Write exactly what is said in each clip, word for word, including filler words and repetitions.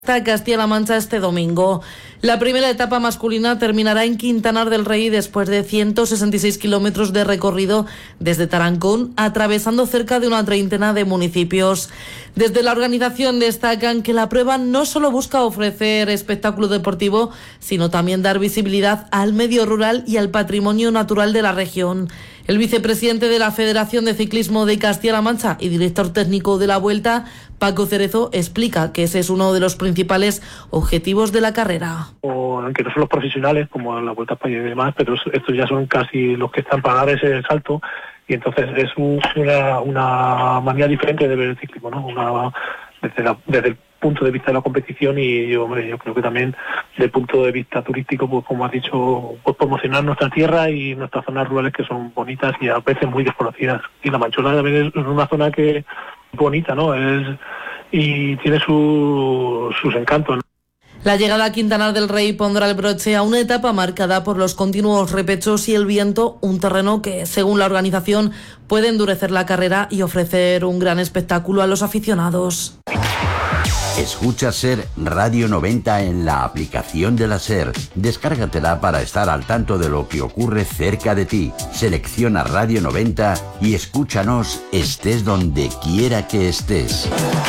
Castilla-La Mancha este domingo. La primera etapa masculina terminará en Quintanar del Rey después de ciento sesenta y seis kilómetros de recorrido desde Tarancón, atravesando cerca de una treintena de municipios. Desde la organización destacan que la prueba no solo busca ofrecer espectáculo deportivo, sino también dar visibilidad al medio rural y al patrimonio natural de la región. El vicepresidente de la Federación de Ciclismo de Castilla-La Mancha y director técnico de la Vuelta, Paco Cerezo, explica que ese es uno de los principales objetivos de la carrera. Aunque no son los profesionales, como la Vuelta a España y demás, pero estos ya son casi los que están para dar ese salto, y entonces es un, una, una manera diferente de ver el ciclismo, ¿no? Una, desde, la, desde el punto de vista de la competición, y yo, hombre, yo creo que también desde el punto de vista turístico, pues como has dicho, pues promocionar nuestra tierra y nuestras zonas rurales, que son bonitas y a veces muy desconocidas. Y la Manchuela también es una zona que es bonita, ¿no? Es, y tiene su, sus encantos, ¿no? La llegada a Quintanar del Rey pondrá el broche a una etapa marcada por los continuos repechos y el viento, un terreno que, según la organización, puede endurecer la carrera y ofrecer un gran espectáculo a los aficionados. Escucha SER Radio noventa en la aplicación de la SER. Descárgatela para estar al tanto de lo que ocurre cerca de ti. Selecciona Radio noventa y escúchanos estés donde quiera que estés.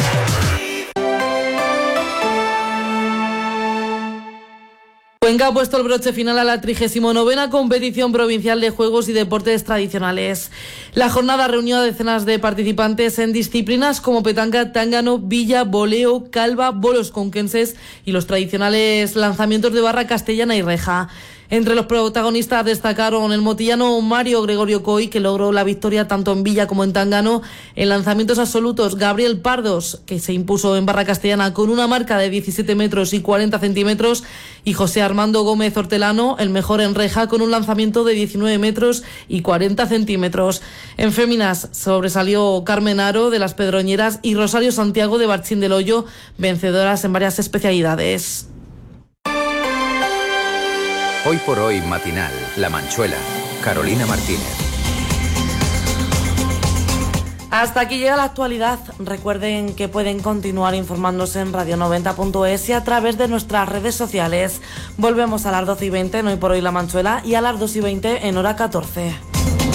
Cuenca ha puesto el broche final a la trigésima novena competición provincial de juegos y deportes tradicionales. La jornada reunió a decenas de participantes en disciplinas como petanca, tángano, villa, voleo, calva, bolos conquenses y los tradicionales lanzamientos de barra castellana y reja. Entre los protagonistas destacaron el motillano Mario Gregorio Coy, que logró la victoria tanto en villa como en tángano. En lanzamientos absolutos, Gabriel Pardos, que se impuso en barra castellana con una marca de diecisiete metros y cuarenta centímetros, y José Armando Gómez Hortelano, el mejor en reja, con un lanzamiento de diecinueve metros y cuarenta centímetros. En féminas sobresalió Carmen Aro de las Pedroñeras y Rosario Santiago de Barchín del Hoyo, vencedoras en varias especialidades. Hoy por hoy matinal, La Manchuela, Carolina Martínez. Hasta aquí llega la actualidad. Recuerden que pueden continuar informándose en radio noventa punto es y a través de nuestras redes sociales. Volvemos a las doce y veinte en Hoy por Hoy La Manchuela y a las dos y veinte en hora catorce.